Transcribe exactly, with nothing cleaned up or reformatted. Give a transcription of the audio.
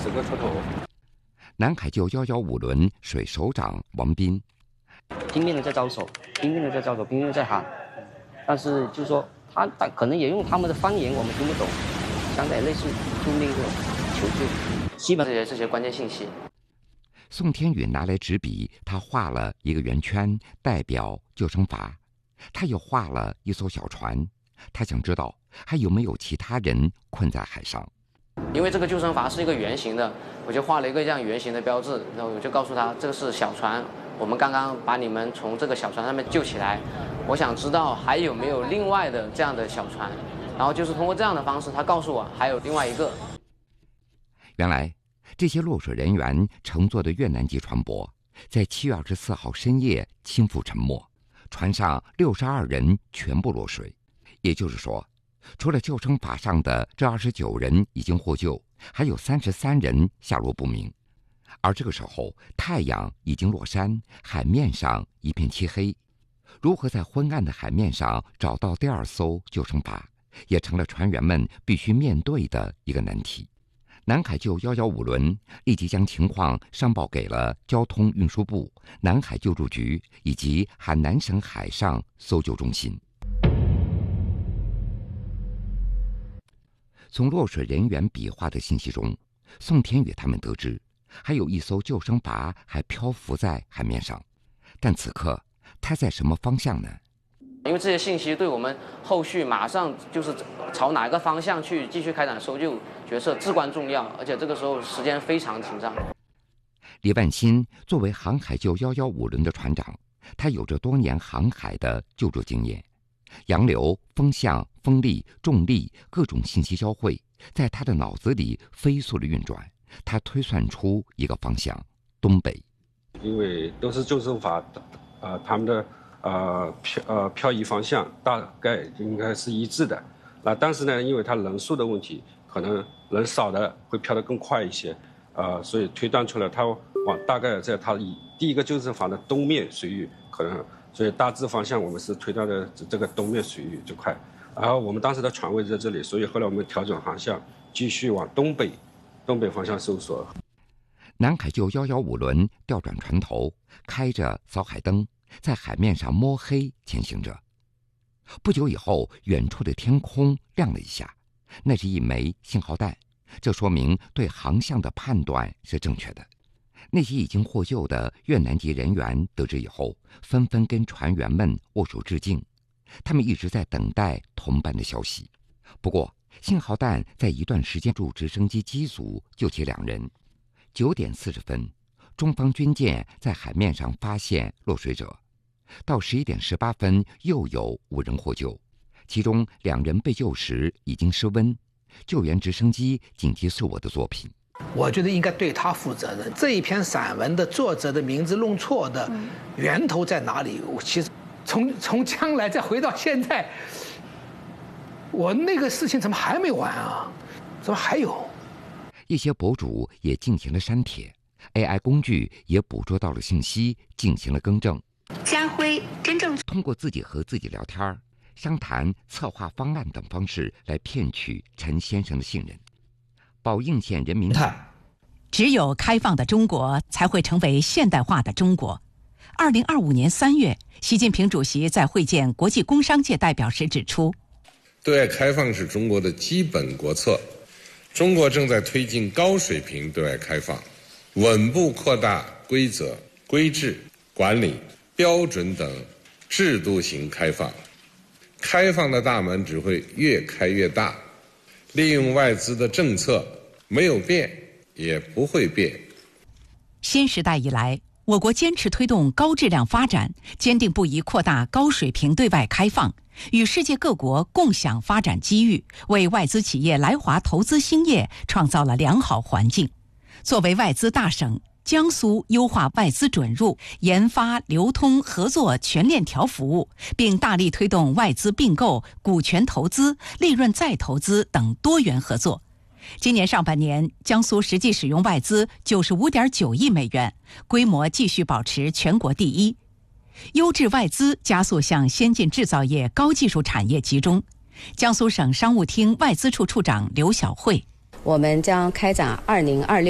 个出头。 南海救一一五轮水首长王斌， 拼命的在招手，拼命的在招手，拼命的在喊，但是就是说他可能也用他们的方言我们听不懂，相当于类似救命这种求救，基本这些这些关键信息。 宋天宇拿来纸笔，他画了一个圆圈，代表救生筏。他又画了一艘小船，他想知道还有没有其他人困在海上。 因为这个救生筏是一个圆形的，我就画了一个这样圆形的标志，然后我就告诉他这个是小船，我们刚刚把你们从这个小船上面救起来，我想知道还有没有另外的这样的小船，然后就是通过这样的方式，他告诉我还有另外一个。 原来这些落水人员乘坐的越南籍船舶，在七月二十四号深夜倾覆沉没，船上六十二人全部落水。也就是说，除了救生筏上的这二十九人已经获救，还有三十三人下落不明。而这个时候，太阳已经落山，海面上一片漆黑。如何在昏暗的海面上找到第二艘救生筏，也成了船员们必须面对的一个难题。南海救一一五轮立即将情况上报给了交通运输部、南海救助局以及海南省海上搜救中心。从落水人员笔画的信息中，宋天宇他们得知，还有一艘救生筏还漂浮在海面上，但此刻它在什么方向呢？ 因为这些信息对我们后续马上就是朝哪个方向去继续开展搜救决策至关重要，而且这个时候时间非常紧张。 李万新作为航海救一一五轮的船长，他有着多年航海的救助经验，洋流、风向、风力、重力各种信息交汇，在他的脑子里飞速的运转，他推算出一个方向：东北。 因为都是救生筏，呃，他们的呃漂呃漂移方向大概应该是一致的。那但是呢，因为它人数的问题，可能人少的会漂得更快一些，呃，所以推断出来它往大概在它以第一个救生筏的东面水域可能。所以大致方向我们是推断的这个东面水域这块，然后我们当时的船位在这里，所以后来我们调整航向，继续往东北东北方向搜索。 南海救一一五轮调转船头，开着扫海灯，在海面上摸黑前行着。不久以后，远处的天空亮了一下，那是一枚信号弹，这说明对航向的判断是正确的。那些已经获救的越南籍人员得知以后，纷纷跟船员们握手致敬。他们一直在等待同伴的消息。不过，信号弹在一段时间助直升机机组救起两人。九点四十分，中方军舰在海面上发现落水者。到十一点十八分，又有五人获救，其中两人被救时已经失温。救援直升机紧急是我的作品。 我觉得应该对他负责任。这一篇散文的作者的名字弄错的源头在哪里？我其实从从将来再回到现在，我那个事情怎么还没完啊？怎么还有？ 一些博主也进行了删帖 ，A I 工具也捕捉到了信息，进行了更正。 家辉真正通过自己和自己聊天、商谈、策划方案等方式来骗取陈先生的信任。宝应县人民台， 只有开放的中国才会成为现代化的中国。二零二五年三月，习近平主席在会见国际工商界代表时指出， 对外开放是中国的基本国策，中国正在推进高水平对外开放，稳步扩大规则、规制、管理、标准等制度型开放。开放的大门只会越开越大。利用外资的政策没有变，也不会变。 新时代以来，我国坚持推动高质量发展，坚定不移扩大高水平对外开放，与世界各国共享发展机遇，为外资企业来华投资兴业创造了良好环境。作为外资大省，江苏优化外资准入、研发、流通、合作全链条服务，并大力推动外资并购、股权投资、利润再投资等多元合作。今年上半年，江苏实际使用外资九十五点九亿美元，规模继续保持全国第一。优质外资加速向先进制造业、高技术产业集中。江苏省商务厅外资处处长刘晓慧， 我们将开展二零二六